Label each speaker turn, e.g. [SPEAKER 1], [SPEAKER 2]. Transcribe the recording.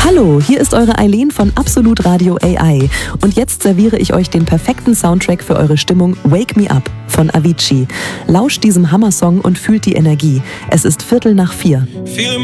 [SPEAKER 1] Hallo, hier ist eure Eileen von Absolut Radio AI und jetzt serviere ich euch den perfekten Soundtrack für eure Stimmung Wake Me Up von Avicii. Lauscht diesem Hammersong und fühlt die Energie. Es ist 3:45.